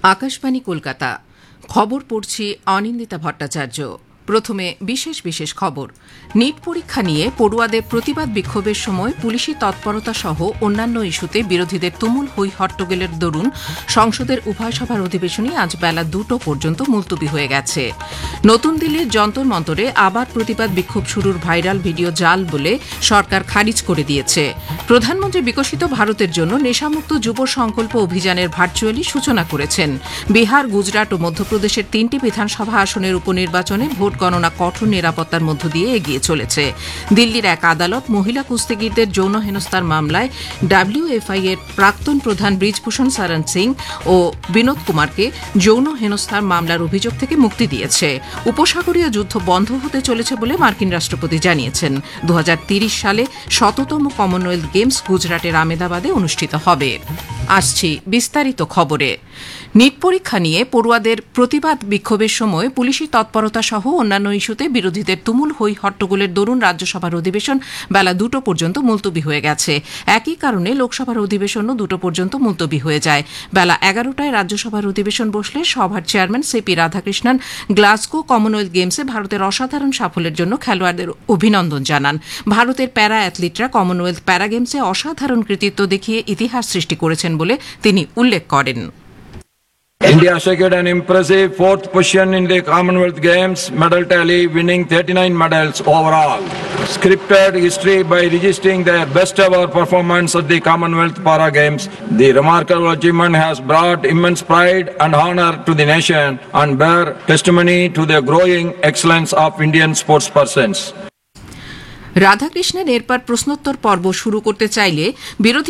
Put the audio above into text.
আকাশবাণী কলকাতা খবর পড়ছি অনিন্দিতা ভট্টাচার্য। প্রথমে বিশেষ বিশেষ খবর। নিট পরীক্ষা নিয়ে পড়ুয়াদের প্রতিবাদ বিক্ষোভের সময় পুলিশি তৎপরতা সহ অন্যান্য ইস্যুতে বিরোধীদের তুমুল হৈ হট্টগোলের দরুন সংসদের উভয় সভার অধিবেশনই আজ বেলা 2টো পর্যন্ত মুলতবি হয়ে গেছে। নতুন দিল্লির যন্তর মন্তরে আবার প্রতিবাদ বিক্ষোভ শুরুর ভাইরাল ভিডিও জাল বলে সরকার খারিজ করে দিয়েছে। প্রধানমন্ত্রী বিকশিত ভারতের জন্য নেশামুক্ত যুব সংকল্প অভিযানের ভার্চুয়ালি সূচনা করেছেন। বিহার, গুজরাট ও মধ্যপ্রদেশের 3টি বিধানসভা আসনের উপনির্বাচনে ভোট গণনা কঠোর নিরাপত্তার মধ্য দিয়ে এগিয়ে চলেছে। দিল্লির এক আদালত মহিলা কুস্তিগীরদের যৌন হেনস্থার মামলায় ডাব্লিউএফআই এর প্রাক্তন প্রধান ব্রিজভূষণ শরণ সিং ও বিনোদ কুমারকে যৌন হেনস্থার মামলার অভিযোগ থেকে মুক্তি দিয়েছে। উপসাগরীয় যুদ্ধ বন্ধ হতে চলেছে বলে মার্কিন রাষ্ট্রপতি জানিয়েছেন। 2030 সালে 100তম কমনওয়েলথ গেমস গুজরাটের আমেদাবাদে অনুষ্ঠিত হবে। আসছি বিস্তারিত খবরে। নিট পরীক্ষা নিয়ে পড়ুয়াদের প্রতিবাদ বিক্ষোভের সময় পুলিশি তৎপরতা সহ অন্যান্য ইস্যুতে বিরোধীদের তুমুল হৈ হট্টগোলের দরুন রাজ্যসভার অধিবেশন বেলা 2টো পর্যন্ত মুলতবি হয়ে গেছে। একই কারণে লোকসভার অধিবেশনও 2টো পর্যন্ত মুলতবি হয়ে যায়। বেলা 11টায় রাজ্যসভার অধিবেশন বসলে সভার chairman CP Radhakrishnan Glasgow Commonwealth গেমসে ভারতের অসাধারণ সাফল্যের জন্য খেলোয়াড়দের অভিনন্দন জানান। ভারতের প্যারা অ্যাথলিটরা কমনওয়েলথ প্যারা গেমসে অসাধারণ কৃতিত্ব দেখিয়ে ইতিহাস সৃষ্টি করেছেন বলে তিনি উল্লেখ করেন। India secured an impressive fourth position in the Commonwealth Games medal tally, winning 39 medals overall. Scripted history by registering their best ever performance at the Commonwealth Para Games. The remarkable achievement has brought immense pride and honor to the nation and bear testimony to the growing excellence of Indian sportspersons. Radhakrishnan এরপর প্রশ্নোত্তর পর্ব শুরু করতে চাইলে বিরোধী